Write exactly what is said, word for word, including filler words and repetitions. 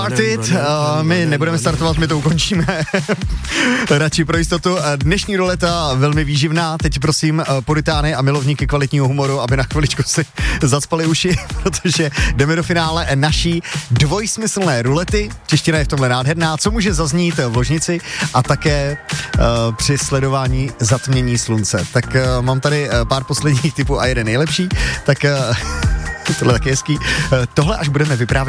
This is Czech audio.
Started, uh, my nebudeme startovat, my to ukončíme. Radši pro jistotu. Dnešní roleta velmi výživná. Teď prosím puritány a milovníky kvalitního humoru, aby na chviličku si zacpali uši, protože jdeme do finále naší dvojsmyslné rulety. Čeština je v tomhle nádherná. Co může zaznít v ložnici a také uh, při sledování zatmění slunce. Tak uh, mám tady uh, pár posledních typů a jeden nejlepší. Tak uh, tohle taky hezký. Uh, tohle až budeme vyprávět